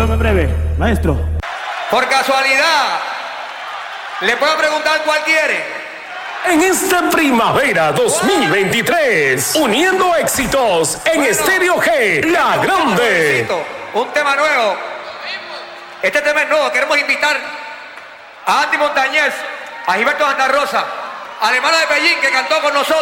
Perdón, breve, maestro. Por casualidad, ¿le puedo preguntar cuál quiere? En esta primavera 2023, uniendo éxitos en Estéreo G, La Grande. Un tema nuevo. Este tema es nuevo. Queremos invitar a Andy Montañez, a Gilberto Santa Rosa, a la hermana de Pellín que cantó con nosotros.